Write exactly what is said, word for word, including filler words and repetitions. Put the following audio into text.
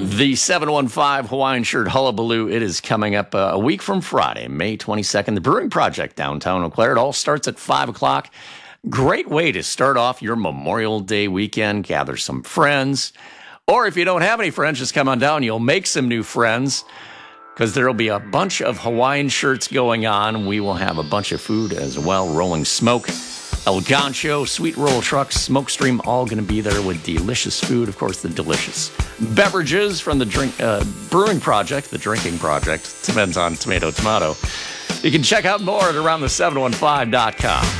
The seven one five Hawaiian Shirt Hullabaloo, it is coming up uh, a week from Friday, May twenty-second. The Brewing Project, downtown Eau Claire. It all starts at five o'clock. Great way to start off your Memorial Day weekend. Gather some friends. Or if you don't have any friends, just come on down. You'll make some new friends because there will be a bunch of Hawaiian shirts going on. We will have a bunch of food as well. Rolling Smoke, El Gancho, Sweet Roll Trucks, Smokestream, all going to be there with delicious food. Of course, the delicious beverages from the drink uh, Brewing Project, the Drinking Project. Depends on tomato, tomato. You can check out more at around the seven one five dot com.